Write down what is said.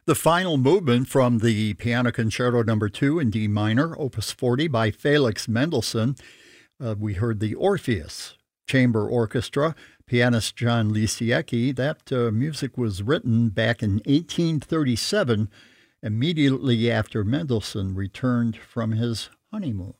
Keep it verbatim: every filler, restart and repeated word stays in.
The final movement from the Piano Concerto Number two in D minor, Opus forty by Felix Mendelssohn. Uh, we heard the Orpheus Chamber Orchestra, pianist John Lisiecki. That uh, music was written back in eighteen thirty-seven, immediately after Mendelssohn returned from his honeymoon.